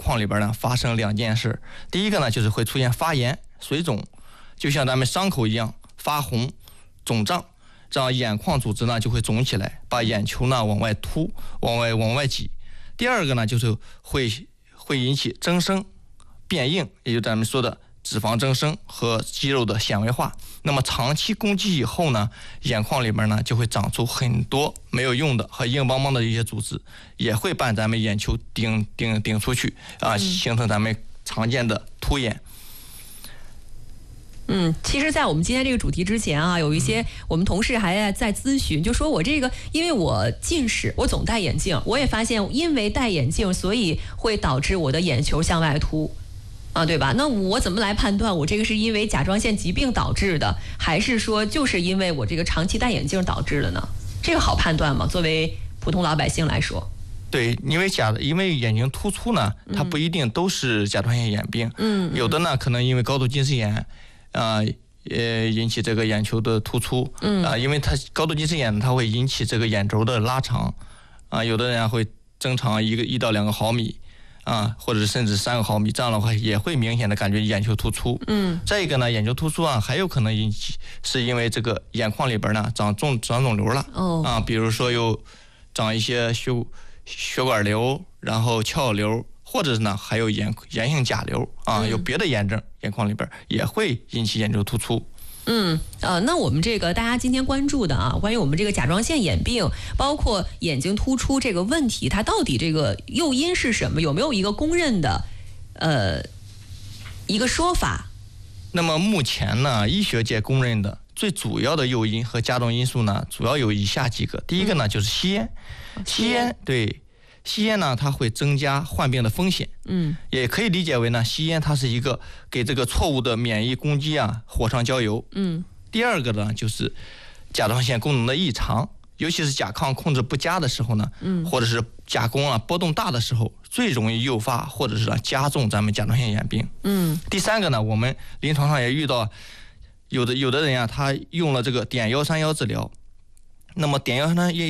眶里边呢发生2件事。第一个呢就是会出现发炎、水肿，就像咱们伤口一样发红、肿胀，这样眼眶组织呢就会肿起来，把眼球呢往外凸、往外挤。第二个呢就是会引起增生、变硬，也就咱们说的脂肪增生和肌肉的纤维化。那么长期攻击以后呢，眼眶里面呢就会长出很多没有用的和硬邦邦的一些组织，也会把咱们眼球顶出去啊，形成咱们常见的凸眼。 其实在我们今天这个主题之前啊，有一些我们同事还在咨询，就说我这个因为我近视，我总戴眼镜，我也发现因为戴眼镜，所以会导致我的眼球向外凸啊，对吧？那我怎么来判断我这个是因为甲状腺疾病导致的，还是说就是因为我这个长期戴眼镜导致的呢？这个好判断吗？作为普通老百姓来说？ 对，因为眼睛突出呢，它不一定都是甲状腺炎病，有的呢可能因为高度近视眼引起这个眼球的突出，因为它高度近视眼它会引起这个眼轴的拉长，有的人会增长1到2个毫米，或者甚至3个毫米，这样的话也会明显的感觉眼球突出。再一个呢，眼球突出还有可能引起是因为这个眼眶里边呢长肿瘤了，比如说有长一些血管瘤，然后鞘瘤，或者是呢还有炎性甲瘤有别的炎症，眼眶里边也会引起眼球突出。 那我们这个大家今天关注的关于我们这个甲状腺眼病，包括眼睛突出这个问题，它到底这个诱因是什么？有没有一个公认的一个说法？ 那么目前呢，医学界公认的最主要的诱因和加重因素呢，主要有以下几个。第一个呢就是吸烟，吸烟呢，它会增加患病的风险。也可以理解为呢，吸烟它是一个给这个错误的免疫攻击火上浇油。第二个呢，就是甲状腺功能的异常，尤其是甲亢控制不佳的时候呢，或者是甲功波动大的时候，最容易诱发或者是加重咱们甲状腺炎病。第三个呢，我们临床上也遇到有的人他用了这个碘131治疗。那么碘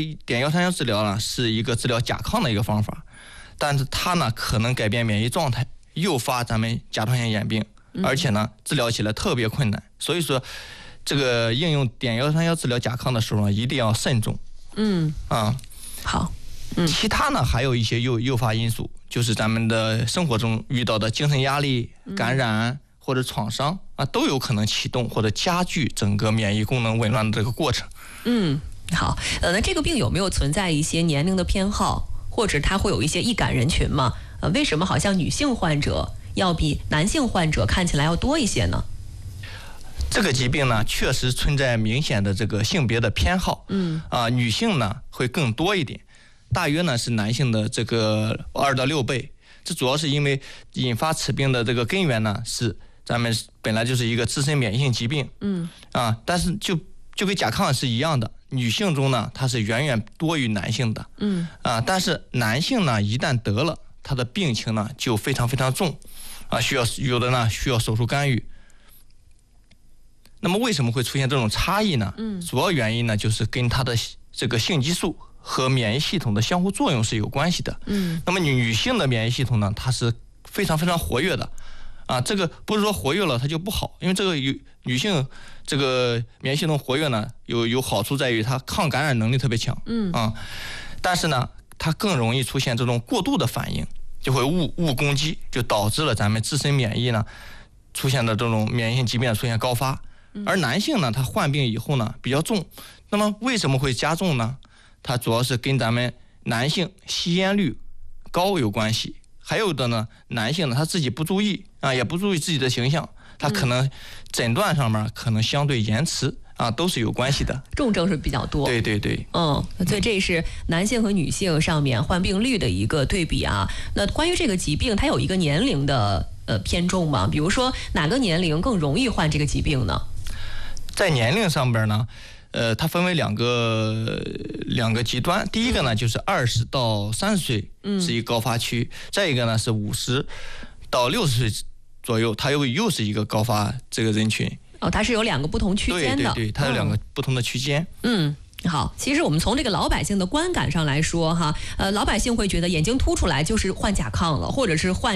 131治疗呢，是一个治疗甲亢的一个方法，但是它呢可能改变免疫状态，诱发咱们甲状腺炎病，而且呢治疗起来特别困难。所以说这个应用碘131治疗甲亢的时候呢，一定要慎重。 好。 其他呢还有一些诱发因素，就是咱们的生活中遇到的精神压力、感染或者创伤都有可能启动或者加剧整个免疫功能紊乱的这个过程。 好，那这个病有没有存在一些年龄的偏好，或者它会有一些易感人群吗？为什么好像女性患者要比男性患者看起来要多一些呢？ 这个疾病呢，确实存在明显的这个性别的偏好。女性呢会更多一点，大约呢是男性的这个2到6倍。这主要是因为引发此病的这个根源呢是咱们本来就是一个自身免疫性疾病。但是就跟甲亢是一样的，女性中呢它是远远多于男性的。但是男性呢一旦得了，他的病情呢就非常非常重，有的呢需要手术干预。那么为什么会出现这种差异呢？主要原因呢就是跟他的这个性激素和免疫系统的相互作用是有关系的。那么女性的免疫系统呢，它是非常非常活跃的。这个不是说活跃了它就不好，因为这个女性这个免疫系统活跃呢，有好处在于它抗感染能力特别强。但是呢，它更容易出现这种过度的反应，就会误攻击，就导致了咱们自身免疫呢出现的这种免疫性疾病出现高发。而男性呢，他患病以后呢比较重，那么为什么会加重呢？它主要是跟咱们男性吸烟率高有关系。还有的呢，男性呢他自己不注意也不注意自己的形象，他可能诊断上面可能相对延迟都是有关系的， 重症是比较多。 对。 所以这是男性和女性上面患病率的一个对比那关于这个疾病，它有一个年龄的偏重吗？比如说哪个年龄更容易患这个疾病呢？ 在年龄上边呢，它分为两个极端。第一个呢就是20到30岁是一个高发区，再一个呢是50到60岁左右，它又是一个高发这个人群。 它是有2个不同区间的。 对，它有2个不同的区间。 好，其实我们从这个老百姓的观感上来说老百姓会觉得眼睛凸出来就是患甲亢了，或者是患